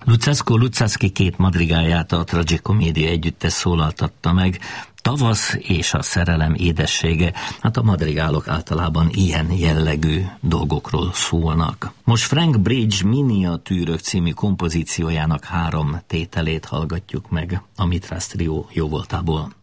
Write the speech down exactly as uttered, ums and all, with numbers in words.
Luzzasco Luzzaschi két madrigálját a Tragicomédia együttes szólaltatta meg. Tavasz és a szerelem édessége, hát a madrigálok általában ilyen jellegű dolgokról szólnak. Most Frank Bridge Miniatűrök című kompozíciójának három tételét hallgatjuk meg a Mitrász Trió jóvoltából.